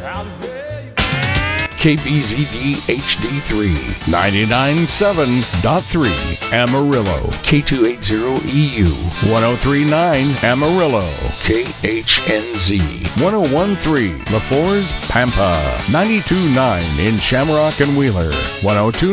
KBZD HD3, 99.7.3 Amarillo, K280EU, 103.9 Amarillo, KHNZ, 101.3 LaForce Pampa, 92.9 in Shamrock and Wheeler, 102.